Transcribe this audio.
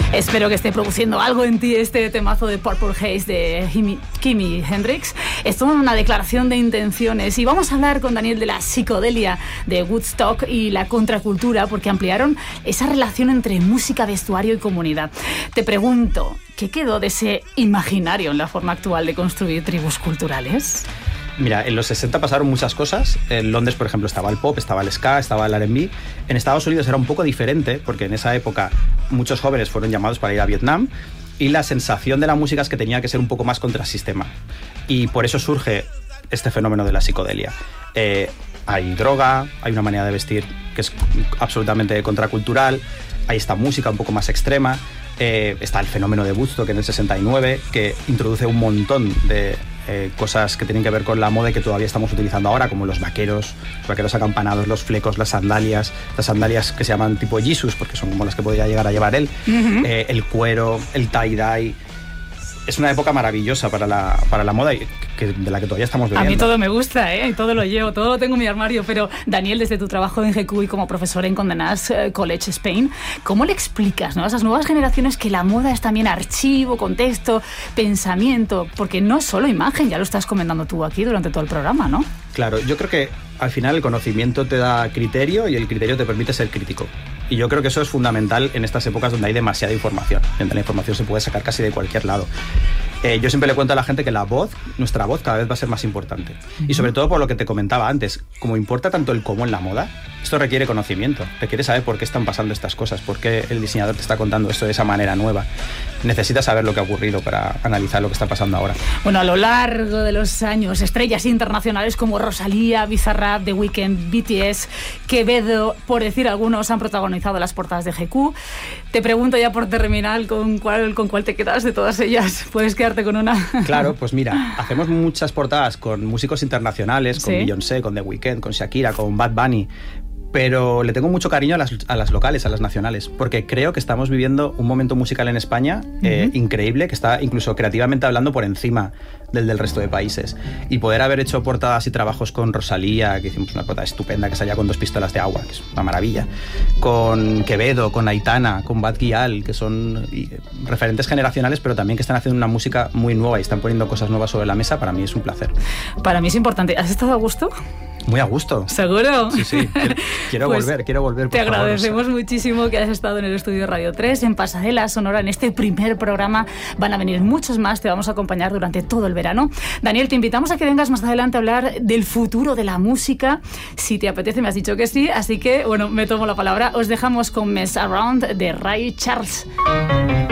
Espero que esté produciendo algo en ti este temazo de Purple Haze de Jimi Hendrix. Esto es una declaración de intenciones y vamos a hablar con Daniel de la psicodelia de Woodstock y la contracultura porque ampliaron esa relación entre música, vestuario y comunidad. Te pregunto, ¿qué quedó de ese imaginario en la forma actual de construir tribus culturales? Mira, en los 60 pasaron muchas cosas. En Londres, por ejemplo, estaba el pop, estaba el ska, estaba el R&B. En Estados Unidos era un poco diferente, porque en esa época muchos jóvenes fueron llamados para ir a Vietnam y la sensación de la música es que tenía que ser un poco más contrasistema. Y por eso surge este fenómeno de la psicodelia. Hay droga, hay una manera de vestir que es absolutamente contracultural, hay esta música un poco más extrema, está el fenómeno de Woodstock en el 69, que introduce un montón de cosas que tienen que ver con la moda y que todavía estamos utilizando ahora, como los vaqueros acampanados, los flecos, las sandalias que se llaman tipo Jesus, porque son como las que podría llegar a llevar él, el cuero, el tie-dye. Es una época maravillosa para la moda y de la que todavía estamos viviendo. A mí todo me gusta, y todo lo llevo, todo lo tengo en mi armario. Pero, Daniel, desde tu trabajo en GQ y como profesor en Condé Nast College Spain, ¿cómo le explicas, ¿no?, a esas nuevas generaciones que la moda es también archivo, contexto, pensamiento? Porque no es solo imagen, ya lo estás comentando tú aquí durante todo el programa, ¿no? Claro, yo creo que al final el conocimiento te da criterio y el criterio te permite ser crítico. Y yo creo que eso es fundamental en estas épocas donde hay demasiada información, donde la información se puede sacar casi de cualquier lado. Yo siempre le cuento a la gente que nuestra voz cada vez va a ser más importante. Y sobre todo por lo que te comentaba antes, como importa tanto el cómo en la moda, esto requiere conocimiento, requiere saber por qué están pasando estas cosas, por qué el diseñador te está contando esto de esa manera nueva. Necesitas saber lo que ha ocurrido para analizar lo que está pasando ahora. Bueno, a lo largo de los años, estrellas internacionales como Rosalía, Bizarrap, The Weeknd, BTS, Quevedo, por decir algunos, han protagonizado las portadas de GQ. Te pregunto ya por terminar, ¿con cuál te quedas de todas ellas? ¿Puedes quedarte con una? Claro, pues mira, hacemos muchas portadas con músicos internacionales, con Beyoncé, con The Weeknd, con Shakira, con Bad Bunny, pero le tengo mucho cariño a las locales, a las nacionales, porque creo que estamos viviendo un momento musical en España increíble, que está incluso creativamente hablando por encima del resto de países. Y poder haber hecho portadas y trabajos con Rosalía, que hicimos una portada estupenda que salía con 2 pistolas de agua, que es una maravilla, con Quevedo, con Aitana, con Bad Gyal, que son referentes generacionales, pero también que están haciendo una música muy nueva y están poniendo cosas nuevas sobre la mesa. Para mí es un placer. Para mí es importante. ¿Has estado a gusto? Muy a gusto. ¿Seguro? Sí. Quiero pues volver. Te agradecemos muchísimo que hayas estado en el estudio de Radio 3, en Pasadela, Sonora, en este primer programa. Van a venir muchos más, te vamos a acompañar durante todo el verano. Daniel, te invitamos a que vengas más adelante a hablar del futuro de la música. Si te apetece, me has dicho que sí, así que, bueno, me tomo la palabra. Os dejamos con Mess Around de Ray Charles.